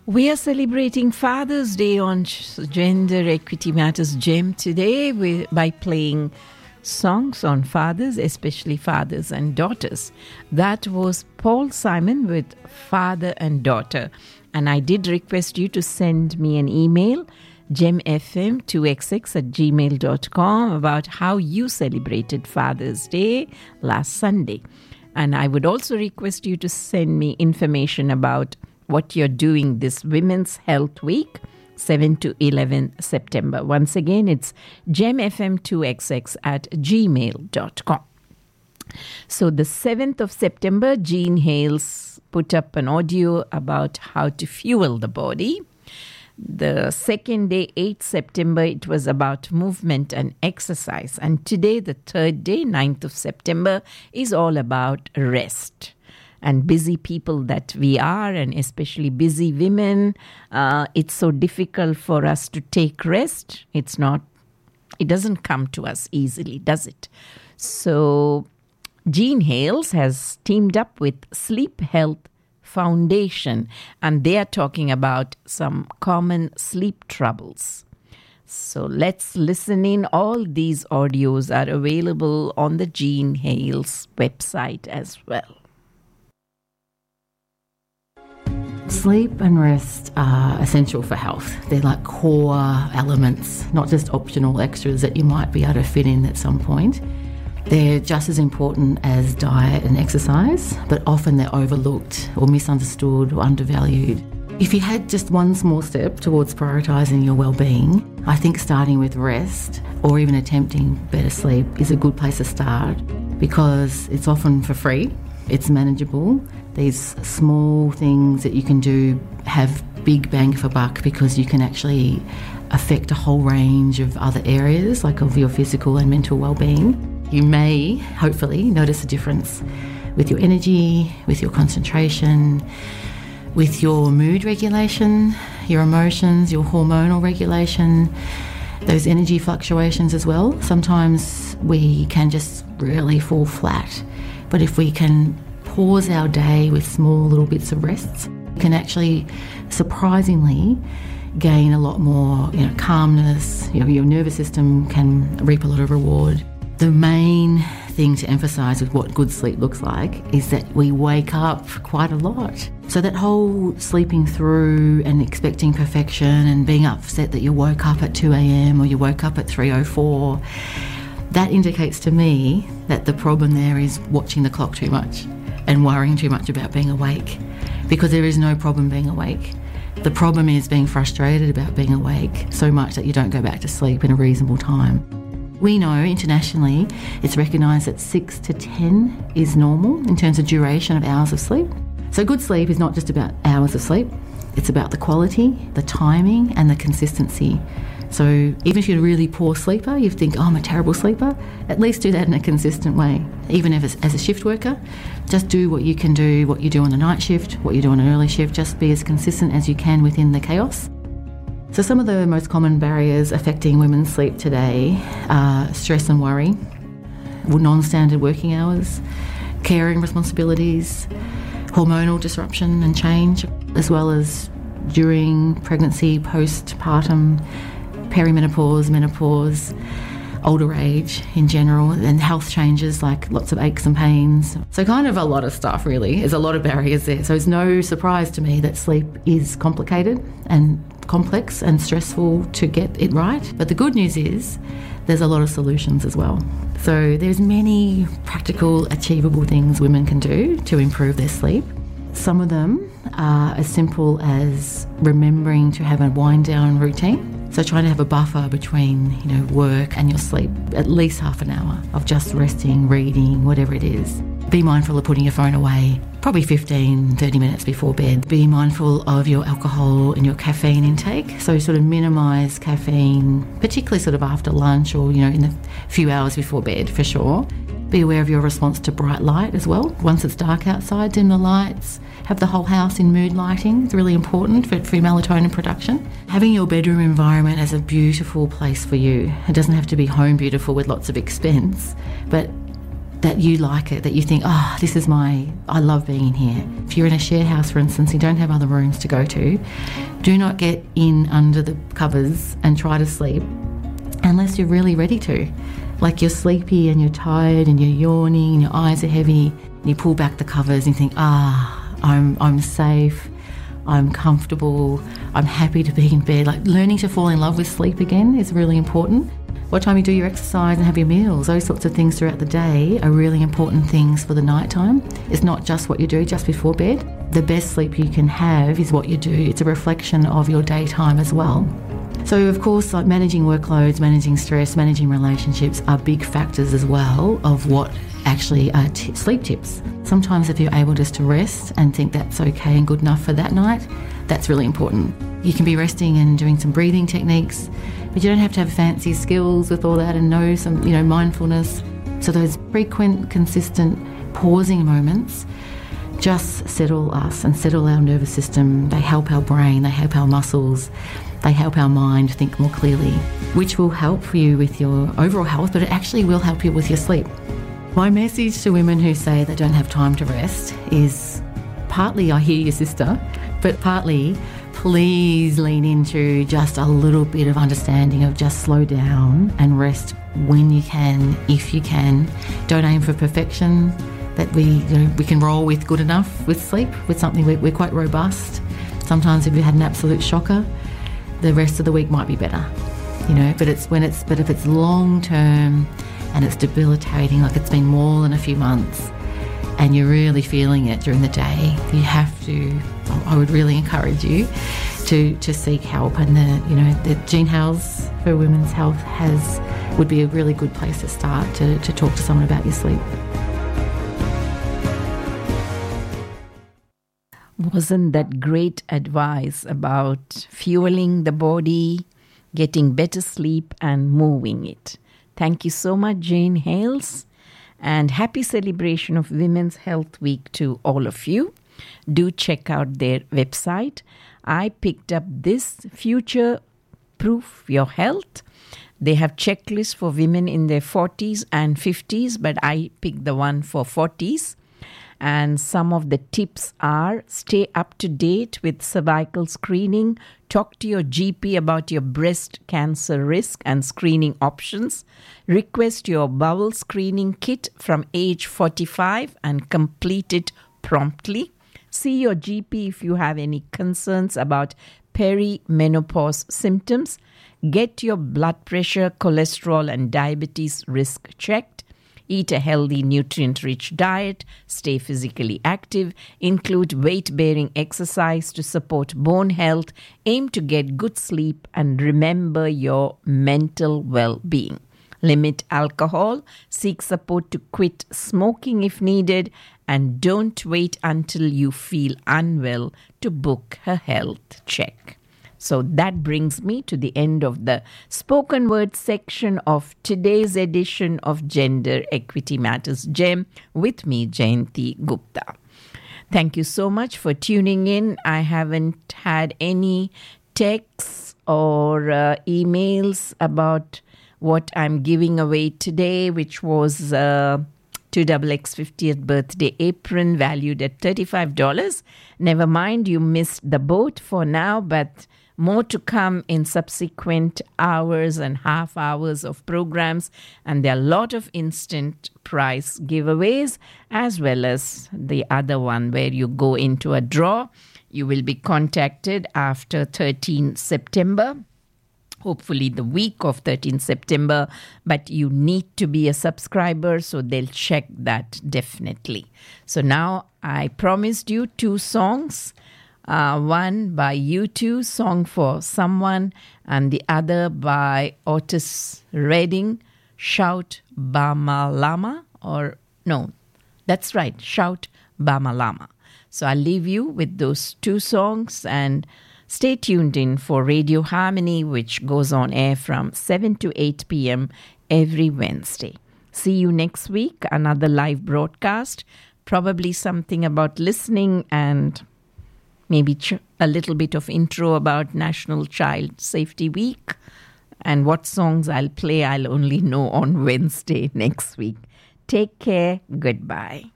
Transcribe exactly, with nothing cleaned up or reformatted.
We are celebrating Father's Day on Gender Equity Matters Gem today with, by playing songs on fathers, especially fathers and daughters. That was Paul Simon with Father and Daughter. And I did request you to send me an email, gem f m two x x at gmail dot com, about how you celebrated Father's Day last Sunday. And I would also request you to send me information about what you're doing this Women's Health Week, seventh to eleventh September. Once again, it's gem f m two x x at gmail dot com. So the seventh of September, Jean Hales put up an audio about how to fuel the body. The second day, eighth of September, it was about movement and exercise. And today, the third day, ninth of September, is all about rest. And busy people that we are, and especially busy women, uh, it's so difficult for us to take rest. It's not, it doesn't come to us easily, does it? So Jean Hales has teamed up with Sleep Health Foundation, and they are talking about some common sleep troubles. So let's listen in. All these audios are available on the Jean Hales website as well. Sleep and rest are essential for health. They're like core elements, not just optional extras that you might be able to fit in at some point. They're just as important as diet and exercise, but often they're overlooked or misunderstood or undervalued. If you had just one small step towards prioritising your well-being, I think starting with rest or even attempting better sleep is a good place to start, because it's often for free, it's manageable. These small things that you can do have big bang for buck, because you can actually affect a whole range of other areas, like of your physical and mental well-being. You may, hopefully, notice a difference with your energy, with your concentration, with your mood regulation, your emotions, your hormonal regulation, those energy fluctuations as well. Sometimes we can just really fall flat, but if we can pause our day with small little bits of rests, we can actually surprisingly gain a lot more, you know, calmness. You know, your nervous system can reap a lot of reward. The main thing to emphasise with what good sleep looks like is that we wake up quite a lot. So that whole sleeping through and expecting perfection and being upset that you woke up at two a.m. or you woke up at three oh four, that indicates to me that the problem there is watching the clock too much and worrying too much about being awake, because there is no problem being awake. The problem is being frustrated about being awake so much that you don't go back to sleep in a reasonable time. We know internationally it's recognised that six to ten is normal in terms of duration of hours of sleep. So good sleep is not just about hours of sleep, it's about the quality, the timing and the consistency. So even if you're a really poor sleeper, you think, oh, I'm a terrible sleeper, at least do that in a consistent way. Even if it's as a shift worker, just do what you can do, what you do on a night shift, what you do on an early shift, just be as consistent as you can within the chaos. So some of the most common barriers affecting women's sleep today are stress and worry, non-standard working hours, caring responsibilities, hormonal disruption and change, as well as during pregnancy, postpartum, perimenopause, menopause, older age in general, and health changes like lots of aches and pains. So kind of a lot of stuff really. There's a lot of barriers there. So it's no surprise to me that sleep is complicated and complex and stressful to get it right. But the good news is there's a lot of solutions as well. So there's many practical, achievable things women can do to improve their sleep. Some of them are as simple as remembering to have a wind down routine. So trying to have a buffer between, you know, work and your sleep, at least half an hour of just resting, reading, whatever it is. Be mindful of putting your phone away, probably fifteen, thirty minutes before bed. Be mindful of your alcohol and your caffeine intake. So sort of minimise caffeine, particularly sort of after lunch or, you know, in the few hours before bed for sure. Be aware of your response to bright light as well. Once it's dark outside, dim the lights. Have the whole house in mood lighting. It's really important for, for melatonin production. Having your bedroom environment as a beautiful place for you. It doesn't have to be home beautiful with lots of expense, but that you like it, that you think, oh, this is my, I love being in here. If you're in a share house, for instance, you don't have other rooms to go to, do not get in under the covers and try to sleep unless you're really ready to. Like you're sleepy and you're tired and you're yawning and your eyes are heavy, and you pull back the covers and you think, ah, I'm I'm safe, I'm comfortable, I'm happy to be in bed. Like learning to fall in love with sleep again is really important. What time you do your exercise and have your meals, those sorts of things throughout the day are really important things for the night time. It's not just what you do just before bed. The best sleep you can have is what you do. It's a reflection of your daytime as well. So, of course, like managing workloads, managing stress, managing relationships are big factors as well of what actually are t- sleep tips. Sometimes if you're able just to rest and think that's okay and good enough for that night, that's really important. You can be resting and doing some breathing techniques, but you don't have to have fancy skills with all that and know some, you know, mindfulness. So those frequent, consistent pausing moments just settle us and settle our nervous system. They help our brain, they help our muscles, they help our mind think more clearly, which will help you with your overall health, but it actually will help you with your sleep. My message to women who say they don't have time to rest is partly I hear your sister, but partly please lean into just a little bit of understanding of just slow down and rest when you can, if you can. Don't aim for perfection, that we you know, we can roll with good enough with sleep, with something we're, we're quite robust. Sometimes if you had an absolute shocker, the rest of the week might be better, you know, but it's when it's, but if it's long term and it's debilitating, like it's been more than a few months, and you're really feeling it during the day, you have to, I would really encourage you to, to seek help. And the, you know, the Jean House for Women's Health has, would be a really good place to start to, to talk to someone about your sleep. Wasn't that great advice about fueling the body, getting better sleep and moving it? Thank you so much, Jane Hales. And happy celebration of Women's Health Week to all of you. Do check out their website. I picked up this Future Proof Your Health. They have checklists for women in their forties and fifties, but I picked the one for forties. And some of the tips are: stay up to date with cervical screening, talk to your G P about your breast cancer risk and screening options, request your bowel screening kit from age forty-five and complete it promptly, see your G P if you have any concerns about perimenopause symptoms, get your blood pressure, cholesterol and diabetes risk checked, eat a healthy, nutrient-rich diet, stay physically active, include weight-bearing exercise to support bone health, aim to get good sleep, and remember your mental well-being. Limit alcohol, seek support to quit smoking if needed, and don't wait until you feel unwell to book a health check. So that brings me to the end of the spoken word section of today's edition of Gender Equity Matters Gem with me, Jayanti Gupta. Thank you so much for tuning in. I haven't had any texts or uh, emails about what I'm giving away today, which was uh, two X X fiftieth birthday apron valued at thirty-five dollars. Never mind, you missed the boat for now, but more to come in subsequent hours and half hours of programs. And there are a lot of instant prize giveaways, as well as the other one where you go into a draw. You will be contacted after thirteenth September. Hopefully the week of thirteenth September, but you need to be a subscriber, so they'll check that definitely. So now I promised you two songs, uh, one by U two, Song for Someone, and the other by Otis Redding, Shout Bama Lama, or no, that's right, Shout Bama Lama. So I'll leave you with those two songs, and stay tuned in for Radio Harmony, which goes on air from seven to eight p.m. every Wednesday. See you next week, another live broadcast, probably something about listening and maybe ch- a little bit of intro about National Child Safety Week. And what songs I'll play, I'll only know on Wednesday next week. Take care. Goodbye.